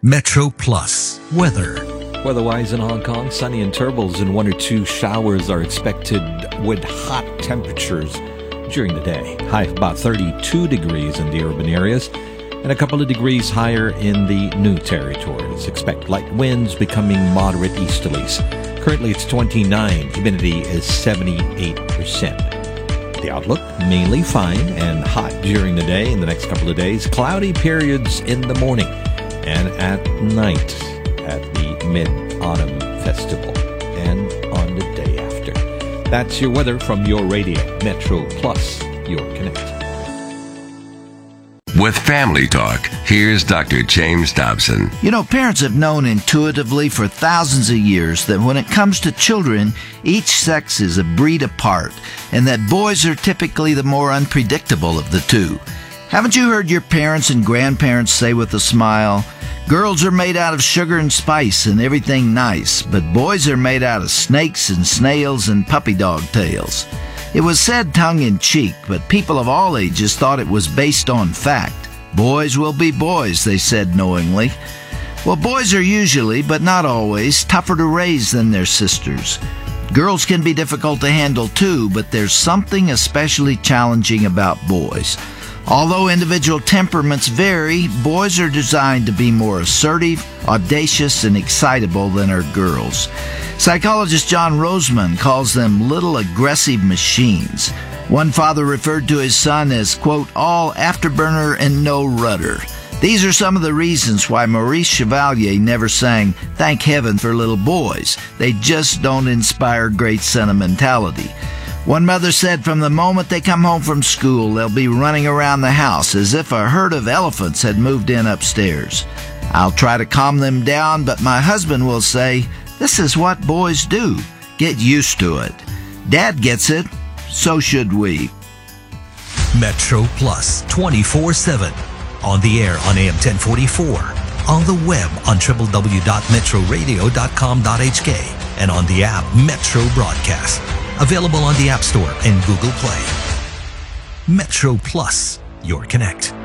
Metro Plus weather. Weather-wise in Hong Kong, sunny intervals and 1 or 2 showers are expected with hot temperatures during the day. High of about 32 degrees in the urban areas and a couple of degrees higher in the new territories. Expect light winds becoming moderate easterlies. Currently it's 29. Humidity is 78%. The outlook, mainly fine and hot during the day. In the next couple of days, cloudy periods in the morning and at night at the Mid-Autumn Festival and on the day after. That's your weather from your radio, Metro Plus, your connect. With Family Talk, here's Dr. James Dobson. You know, parents have known intuitively for thousands of years that when it comes to children, each sex is a breed apart, and that boys are typically the more unpredictable of the two. Haven't you heard your parents and grandparents say with a smile, "Girls are made out of sugar and spice and everything nice, but boys are made out of snakes and snails and puppy dog tails"? It was said tongue-in-cheek, but people of all ages thought it was based on fact. Boys will be boys, they said knowingly. Well, boys are usually, but not always, tougher to raise than their sisters. Girls can be difficult to handle too, but there's something especially challenging about boys. Although individual temperaments vary, boys are designed to be more assertive, audacious, and excitable than are girls. Psychologist John Roseman calls them little aggressive machines. One father referred to his son as, quote, all afterburner and no rudder. These are some of the reasons why Maurice Chevalier never sang "Thank Heaven for Little Boys." They just don't inspire great sentimentality. One mother said from the moment they come home from school, they'll be running around the house as if a herd of elephants had moved in upstairs. I'll try to calm them down, but my husband will say, "This is what boys do. Get used to it." Dad gets it, so should we. Metro Plus 24/7. On the air on AM 1044. On the web on www.metroradio.com.hk. And on the app Metro Broadcast. Available on the App Store and Google Play. Metro Plus, your connect.